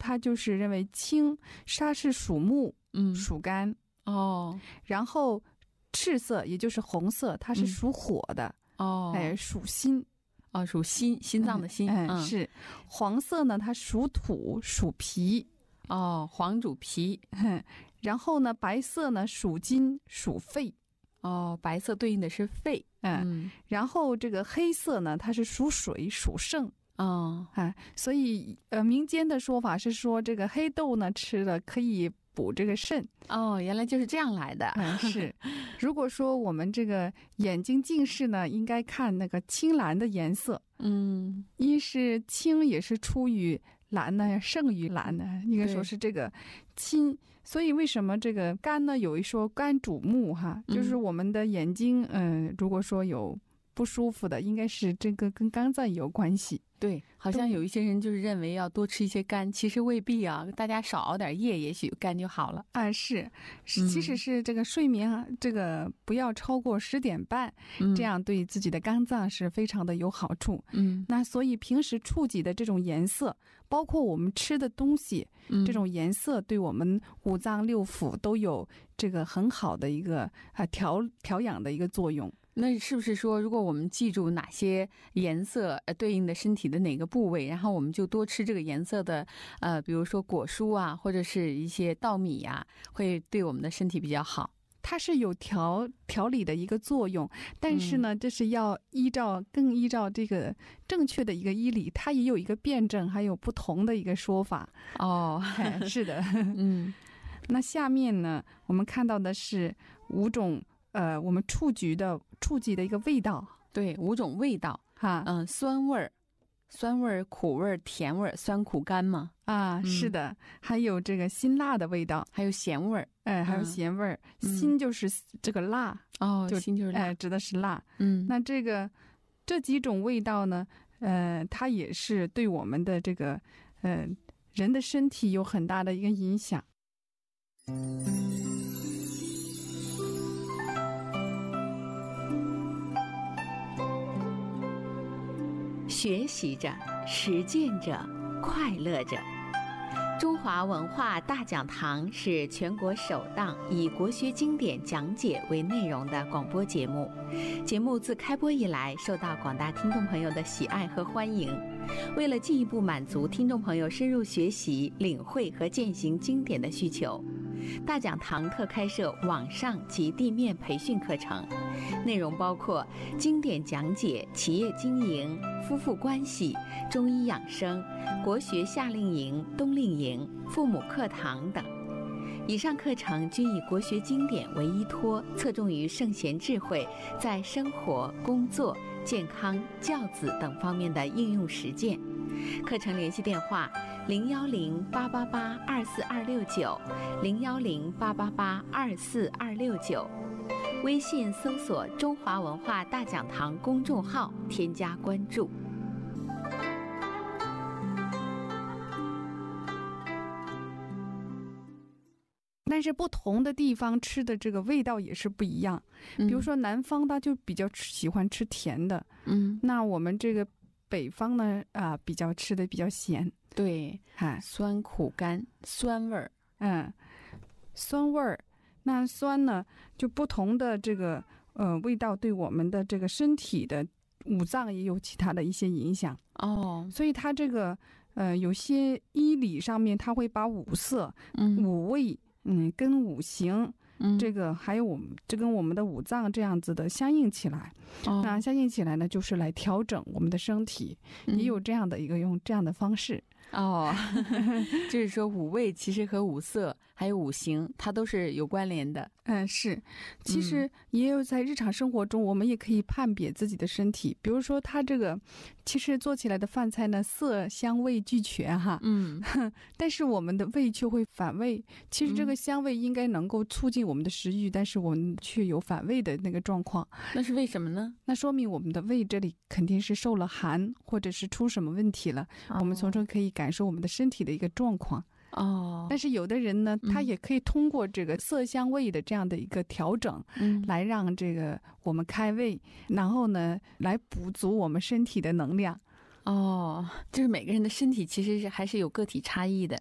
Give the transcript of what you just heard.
它就是认为青，它是属木，属肝。然后赤色也就是红色，它是属火的，属心。 属心，心脏的心。 是。黄色呢，它属土，属脾。 黄主脾。 然后呢，白色呢属金，属肺。 白色对应的是肺。 然后这个黑色呢，它是属水，属肾。所以民间的说法是说，这个黑豆呢吃了可以补这个肾。 原来就是这样来的。 是。如果说我们这个眼睛近视呢，应该看那个青蓝的颜色。一是青也是出于蓝呢，胜于蓝呢，应该说是这个青。所以为什么这个肝呢，有一说肝主目哈，就是我们的眼睛如果说有不舒服的，应该是这个跟肝脏有关系。 对，好像有一些人就是认为要多吃一些肝，其实未必啊，大家少熬点夜，也许肝就好了。 是，其实是这个睡眠这个不要超过10点半，这样对自己的肝脏是非常的有好处。那所以平时触及的这种颜色，包括我们吃的东西，这种颜色对我们五脏六腑都有这个很好的一个调养的一个作用。 那是不是说，如果我们记住哪些颜色对应的身体的哪个部位，然后我们就多吃这个颜色的比如说果蔬啊，或者是一些稻米啊，会对我们的身体比较好？ 它是有调理的一个作用，但是呢，这是要依照这个正确的一个医理，它也有一个辩证，还有不同的一个说法。是的。那下面呢，我们看到的是5种我们触及的一个味道。 对，5种味道酸味、苦味、甜味，酸苦甘嘛。 是的。还有这个辛辣的味道， 还有咸味。 还有咸味。辛就是这个辣。 辛就是辣。 指的是辣。那这几种味道呢，它也是对我们的这个人的身体有很大的一个影响。 学习着，实践着，快乐着。中华文化大讲堂是全国首档以国学经典讲解为内容的广播节目。节目自开播以来，受到广大听众朋友的喜爱和欢迎。为了进一步满足听众朋友深入学习、领会和践行经典的需求，大讲堂特开设网上及地面培训课程，内容包括经典讲解、企业经营、夫妇关系、中医养生、国学夏令营、冬令营、父母课堂等。以上课程均以国学经典为依托，侧重于圣贤智慧在生活、工作、健康、教子等方面的应用实践。课程联系电话：010-888-24269，010-888-24269。微信搜索“中华文化大讲堂”公众号，添加关注。 但是不同的地方吃的这个味道也是不一样。比如说南方他就比较喜欢吃甜的，那我们这个北方呢比较吃的比较咸。 对，酸苦甘，酸味儿。 酸味儿。那酸呢，就不同的这个味道对我们的这个身体的五脏也有其他的一些影响。所以它这个有些医理上面它会把五色、五味跟五行这个还有我们这跟我们的五脏这样子的相应起来。那相应起来呢，就是来调整我们的身体，也有这样的一个用这样的方式。 就是说五味其实和五色还有五行它都是有关联的。 是，其实也有在日常生活中我们也可以判别自己的身体。比如说它这个其实做起来的饭菜呢，色香味俱全哈，但是我们的胃却会反胃。其实这个香味应该能够促进我们的食欲，但是我们却有反胃的那个状况。 那是为什么呢？ 那说明我们的胃这里肯定是受了寒，或者是出什么问题了。我们从中可以感受我们的身体的一个状况。但是有的人呢，他也可以通过这个色香味的这样的一个调整，来让这个我们开胃，然后呢来补足我们身体的能量。 就是每个人的身体其实是还是有个体差异的。